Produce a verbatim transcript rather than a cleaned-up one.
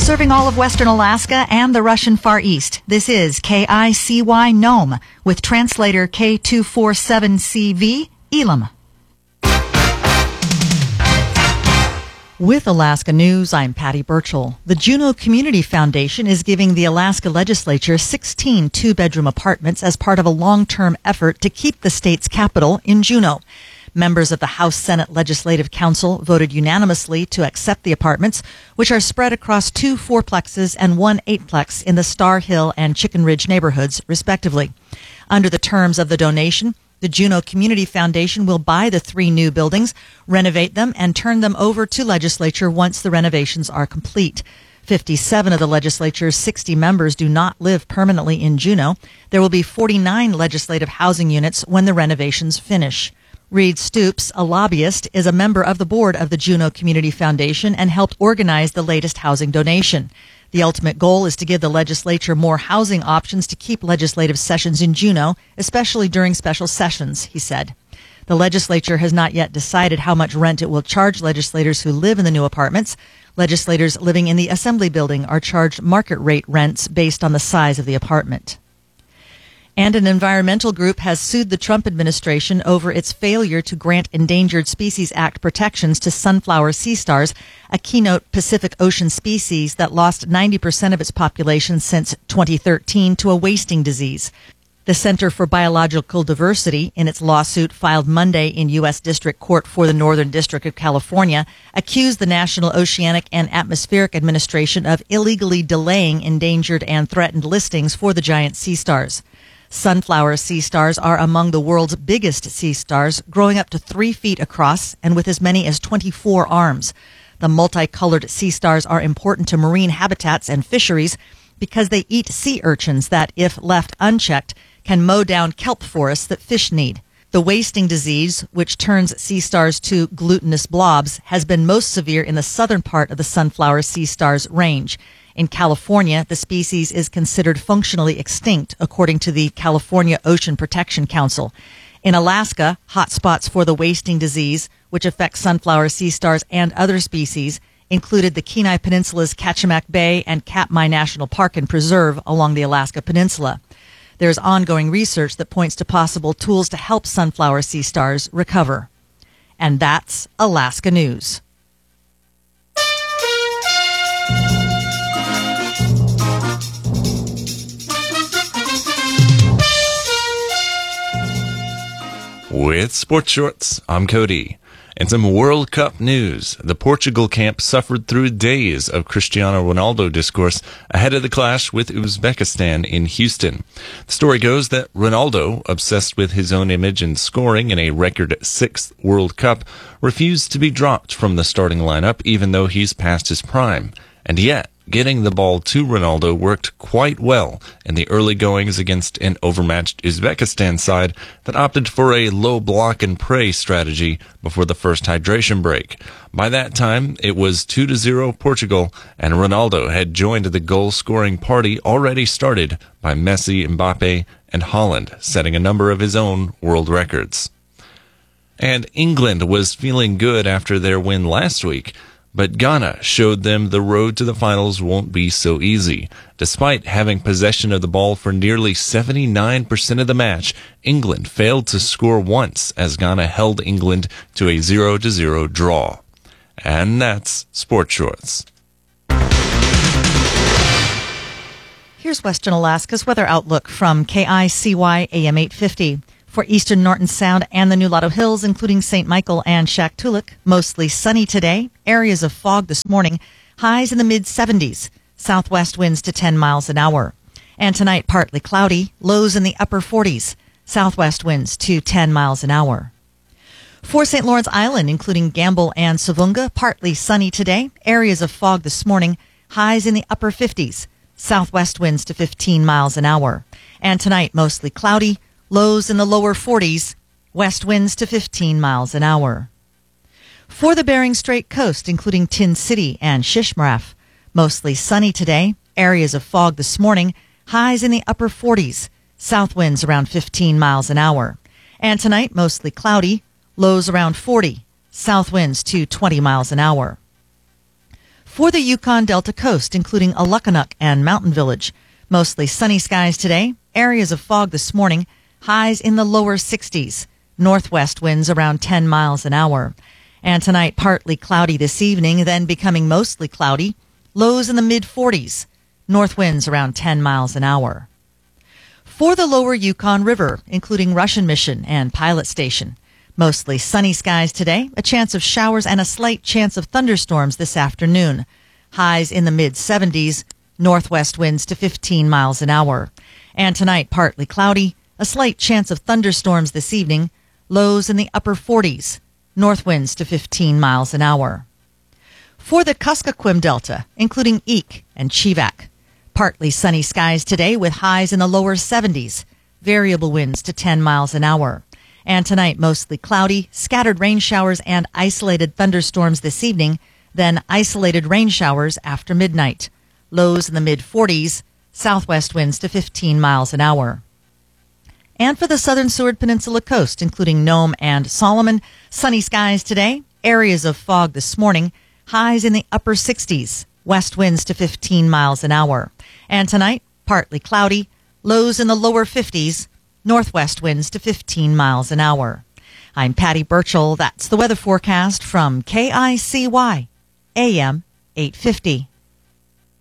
Serving all of Western Alaska and the Russian Far East, this is K I C Y Nome with translator K two forty-seven C V, Elam. With Alaska News, I'm Patty Burchell. The Juneau Community Foundation is giving the Alaska Legislature sixteen two-bedroom apartments as part of a long-term effort to keep the state's capital in Juneau. Members of the House Senate Legislative Council voted unanimously to accept the apartments, which are spread across two fourplexes and one eightplex in the Star Hill and Chicken Ridge neighborhoods, respectively. Under the terms of the donation, the Juneau Community Foundation will buy the three new buildings, renovate them, and turn them over to legislature once the renovations are complete. fifty-seven of the legislature's sixty members do not live permanently in Juneau. There will be forty-nine legislative housing units when the renovations finish. Reed Stoops, a lobbyist, is a member of the board of the Juneau Community Foundation and helped organize the latest housing donation. The ultimate goal is to give the legislature more housing options to keep legislative sessions in Juneau, especially during special sessions, he said. The legislature has not yet decided how much rent it will charge legislators who live in the new apartments. Legislators living in the Assembly Building are charged market rate rents based on the size of the apartment. And an environmental group has sued the Trump administration over its failure to grant Endangered Species Act protections to sunflower sea stars, a keynote Pacific Ocean species that lost ninety percent of its population since twenty thirteen to a wasting disease. The Center for Biological Diversity, in its lawsuit filed Monday in U S District Court for the Northern District of California, accused the National Oceanic and Atmospheric Administration of illegally delaying endangered and threatened listings for the giant sea stars. Sunflower sea stars are among the world's biggest sea stars, growing up to three feet across and with as many as twenty-four arms. The multicolored sea stars are important to marine habitats and fisheries because they eat sea urchins that, if left unchecked, can mow down kelp forests that fish need. The wasting disease, which turns sea stars to glutinous blobs, has been most severe in the southern part of the sunflower sea stars range. In California, the species is considered functionally extinct, according to the California Ocean Protection Council. In Alaska, hotspots for the wasting disease, which affects sunflower sea stars and other species, included the Kenai Peninsula's Kachemak Bay and Katmai National Park and Preserve along the Alaska Peninsula. There's ongoing research that points to possible tools to help sunflower sea stars recover. And that's Alaska News. With Sports Shorts, I'm Cody. And some World Cup news. The Portugal camp suffered through days of Cristiano Ronaldo discourse ahead of the clash with Uzbekistan in Houston. The story goes that Ronaldo, obsessed with his own image and scoring in a record sixth World Cup, refused to be dropped from the starting lineup even though he's past his prime. And yet, getting the ball to Ronaldo worked quite well in the early goings against an overmatched Uzbekistan side that opted for a low block and pray strategy before the first hydration break. By that time, it was two to zero Portugal, and Ronaldo had joined the goal-scoring party already started by Messi, Mbappe, and Haaland, setting a number of his own world records. And England was feeling good after their win last week. But Ghana showed them the road to the finals won't be so easy. Despite having possession of the ball for nearly seventy-nine percent of the match, England failed to score once as Ghana held England to a zero to zero draw. And that's Sports Shorts. Here's Western Alaska's weather outlook from K I C Y A M eight fifty. For eastern Norton Sound and the Nulato Hills, including Saint Michael and Shaktoolik, mostly sunny today. Areas of fog this morning. Highs in the mid seventies. Southwest winds to ten miles an hour. And tonight, partly cloudy. Lows in the upper forties. Southwest winds to ten miles an hour. For Saint Lawrence Island, including Gamble and Savunga, partly sunny today. Areas of fog this morning. Highs in the upper fifties. Southwest winds to fifteen miles an hour. And tonight, mostly cloudy. Lows in the lower forties, west winds to fifteen miles an hour. For the Bering Strait coast, including Tin City and Shishmaref, mostly sunny today, areas of fog this morning, highs in the upper forties, south winds around fifteen miles an hour. And tonight, mostly cloudy, lows around forty, south winds to twenty miles an hour. For the Yukon Delta coast, including Alukkanuk and Mountain Village, mostly sunny skies today, areas of fog this morning, highs in the lower sixties, northwest winds around ten miles an hour. And tonight, partly cloudy this evening, then becoming mostly cloudy, lows in the mid forties, north winds around ten miles an hour. For the lower Yukon River, including Russian Mission and Pilot Station, mostly sunny skies today, a chance of showers and a slight chance of thunderstorms this afternoon. Highs in the mid seventies, northwest winds to fifteen miles an hour. And tonight, partly cloudy, a slight chance of thunderstorms this evening, lows in the upper forties, north winds to fifteen miles an hour. For the Kuskokwim Delta, including Eek and Chivak, partly sunny skies today with highs in the lower seventies, variable winds to ten miles an hour. And tonight, mostly cloudy, scattered rain showers and isolated thunderstorms this evening, then isolated rain showers after midnight. Lows in the mid forties, southwest winds to fifteen miles an hour. And for the southern Seward Peninsula coast, including Nome and Solomon, sunny skies today, areas of fog this morning, highs in the upper sixties, west winds to fifteen miles an hour. And tonight, partly cloudy, lows in the lower fifties, northwest winds to fifteen miles an hour. I'm Patty Burchell. That's the weather forecast from K I C Y, A M eight fifty.